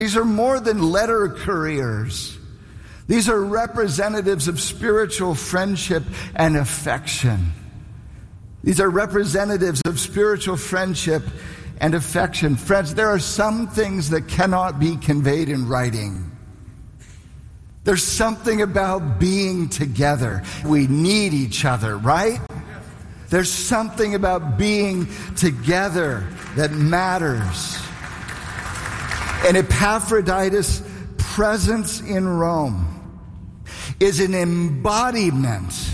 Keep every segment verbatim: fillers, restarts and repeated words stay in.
These are more than letter couriers. These are representatives of spiritual friendship and affection. These are representatives of spiritual friendship and affection. Friends, there are some things that cannot be conveyed in writing. There's something about being together. We need each other, right? There's something about being together that matters. And Epaphroditus' presence in Rome is an embodiment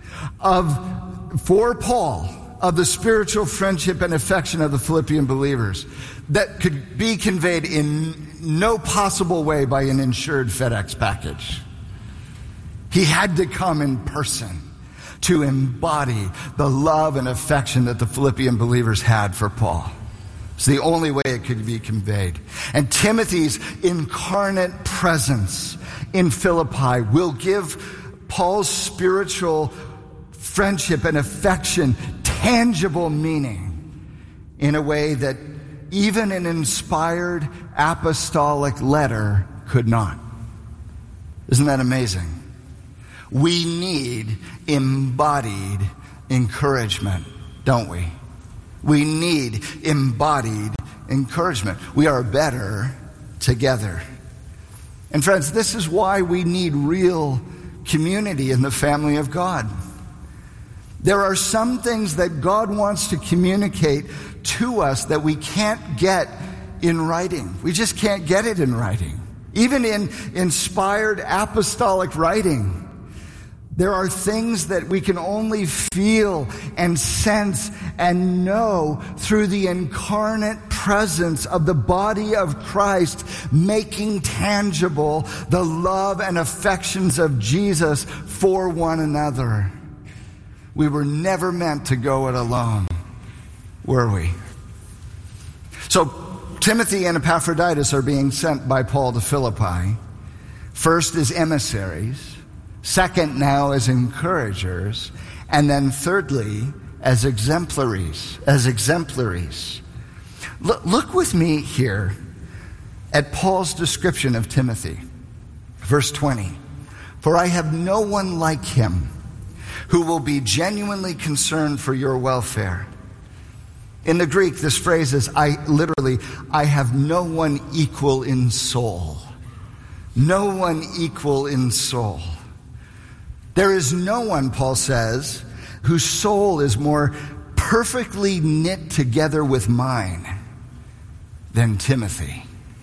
of, for Paul, of the spiritual friendship and affection of the Philippian believers that could be conveyed in no possible way by an insured FedEx package. He had to come in person to embody the love and affection that the Philippian believers had for Paul. It's the only way it could be conveyed. And Timothy's incarnate presence in Philippi will give Paul's spiritual friendship and affection tangible meaning in a way that even an inspired apostolic letter could not. Isn't that amazing? We need embodied encouragement, don't we? We need embodied encouragement. We are better together. And friends, this is why we need real community in the family of God. There are some things that God wants to communicate to us that we can't get in writing. We just can't get it in writing. Even in inspired apostolic writing, there are things that we can only feel and sense and know through the incarnate presence of the body of Christ, making tangible the love and affections of Jesus for one another. We were never meant to go it alone, were we? So Timothy and Epaphroditus are being sent by Paul to Philippi. First as emissaries. Second, now as encouragers, and then thirdly, as exemplaries, as exemplaries. Look, look with me here at Paul's description of Timothy. Verse twenty, for I have no one like him who will be genuinely concerned for your welfare. In the Greek, this phrase is, I literally, I have no one equal in soul. No one equal in soul. There is no one, Paul says, whose soul is more perfectly knit together with mine than Timothy.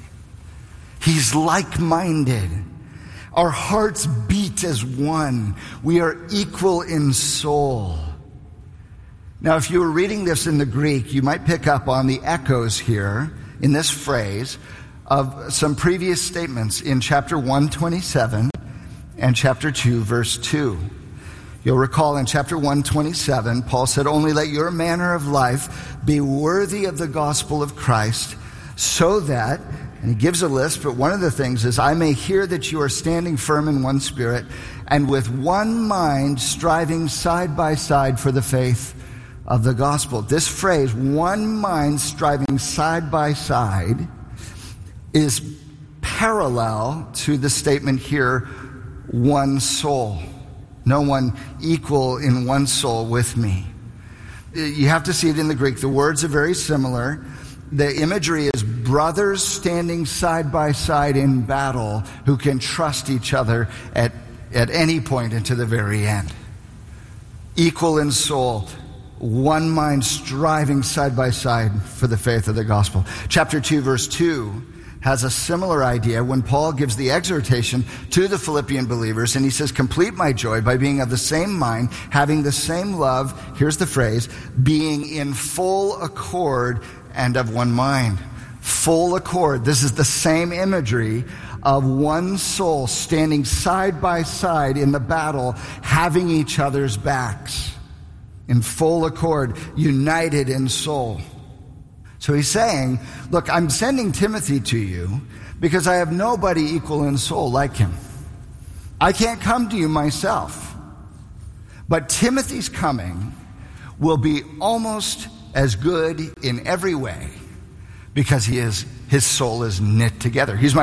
He's like-minded. Our hearts beat as one. We are equal in soul. Now, if you were reading this in the Greek, you might pick up on the echoes here in this phrase of some previous statements in chapter one twenty-seven and chapter two, verse two. You'll recall in chapter one twenty-seven, Paul said, only let your manner of life be worthy of the gospel of Christ, so that, and he gives a list, but one of the things is, I may hear that you are standing firm in one spirit, and with one mind striving side by side for the faith of the gospel. This phrase, one mind striving side by side, is parallel to the statement here, one soul. No one equal in one soul with me. You have to see it in the Greek. The words are very similar. The imagery is brothers standing side by side in battle who can trust each other at, at any point and to the very end. Equal in soul. One mind striving side by side for the faith of the gospel. Chapter two, verse two has a similar idea when Paul gives the exhortation to the Philippian believers, and he says, complete my joy by being of the same mind, having the same love, here's the phrase, being in full accord and of one mind. Full accord. This is the same imagery of one soul standing side by side in the battle, having each other's backs. In full accord, united in soul. So he's saying, look, I'm sending Timothy to you because I have nobody equal in soul like him. I can't come to you myself. But Timothy's coming will be almost as good in every way because he is his soul is knit together. He's my